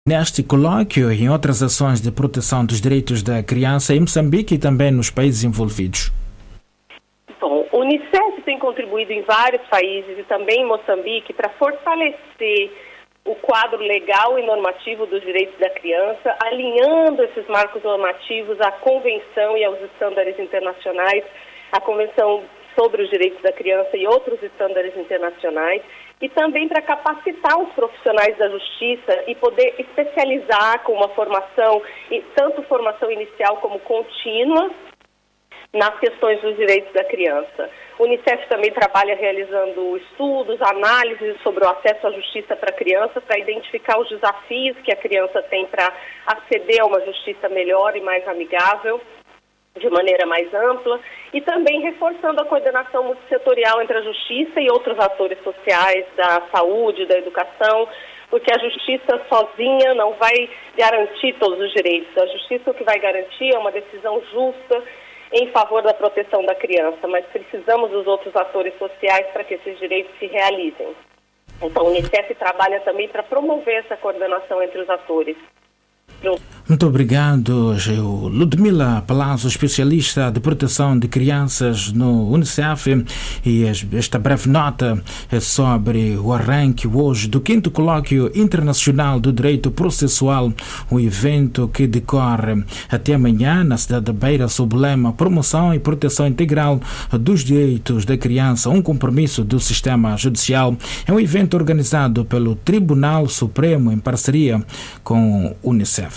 Neste colóquio e em outras ações de proteção dos direitos da criança em Moçambique e também nos países envolvidos? Bom, o Unicef tem contribuído em vários países e também em Moçambique para fortalecer o quadro legal e normativo dos direitos da criança, alinhando esses marcos normativos à Convenção e aos estándares internacionais, a Convenção sobre os Direitos da Criança e outros estándares internacionais, e também para capacitar os profissionais da justiça e poder especializar com uma formação, tanto formação inicial como contínua, nas questões dos direitos da criança. O Unicef também trabalha realizando estudos, análises sobre o acesso à justiça para a criança, para identificar os desafios que a criança tem para aceder a uma justiça melhor e mais amigável, de maneira mais ampla, e também reforçando a coordenação multissetorial entre a justiça e outros atores sociais, da saúde, da educação, porque a justiça sozinha não vai garantir todos os direitos. A justiça o que vai garantir é uma decisão justa em favor da proteção da criança, mas precisamos dos outros atores sociais para que esses direitos se realizem. Então, o Unicef trabalha também para promover essa coordenação entre os atores. Muito obrigado, Ludmila Palazzo, especialista de proteção de crianças no Unicef, e esta breve nota é sobre o arranque hoje do 5º Colóquio Internacional do Direito Processual, um evento que decorre até amanhã na cidade da Beira sob o lema Promoção e Proteção Integral dos Direitos da Criança, um compromisso do sistema judicial. É um evento organizado pelo Tribunal Supremo em parceria com o Unicef.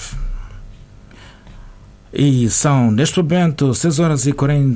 E são, neste momento, 6 horas e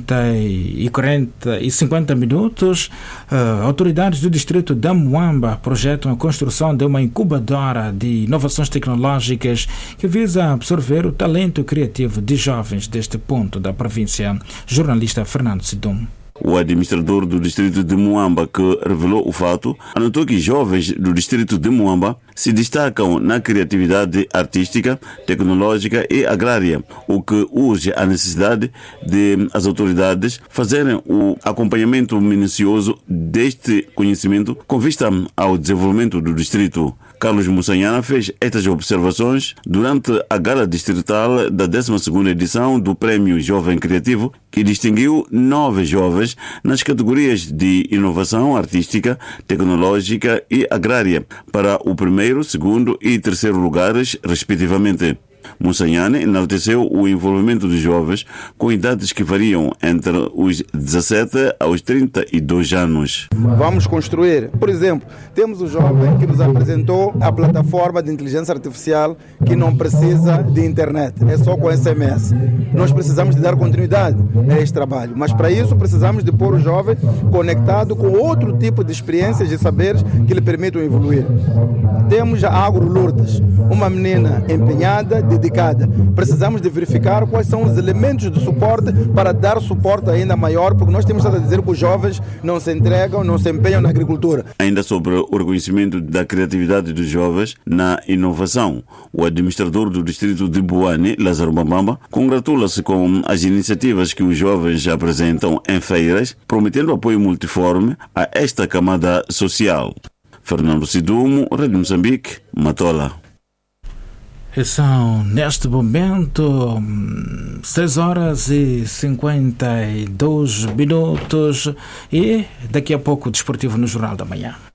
50 minutos. Autoridades do distrito da Muamba projetam a construção de uma incubadora de inovações tecnológicas que visa absorver o talento criativo de jovens deste ponto da província. Jornalista Fernando Sidum. O administrador do distrito de Muamba, que revelou o fato, anotou que jovens do distrito de Muamba se destacam na criatividade artística, tecnológica e agrária, o que urge a necessidade de as autoridades fazerem o acompanhamento minucioso deste conhecimento com vista ao desenvolvimento do distrito. Carlos Mussanhana fez estas observações durante a gala distrital da 12ª edição do Prémio Jovem Criativo, que distinguiu 9 jovens nas categorias de inovação artística, tecnológica e agrária para o 1º, 2º e 3º lugares, respectivamente. Mussanhana enalteceu o envolvimento dos jovens com idades que variam entre os 17 aos 32 anos. Vamos construir, por exemplo, temos o jovem que nos apresentou a plataforma de inteligência artificial que não precisa de internet, é só com SMS. Nós precisamos de dar continuidade a este trabalho, mas para isso precisamos de pôr o jovem conectado com outro tipo de experiências e saberes que lhe permitam evoluir. Temos a Agro Lourdes, uma menina empenhada, dedicada. Precisamos de verificar quais são os elementos de suporte para dar suporte ainda maior, porque nós temos a dizer que os jovens não se entregam, não se empenham na agricultura. Ainda sobre o reconhecimento da criatividade dos jovens na inovação, o administrador do distrito de Buane, Lázaro Bambamba, congratula-se com as iniciativas que os jovens apresentam em feiras, prometendo apoio multiforme a esta camada social. Fernando Sidumo, Rádio Moçambique, Matola. São, neste momento, 6 horas e 52 minutos e daqui a pouco o Desportivo no Jornal da Manhã.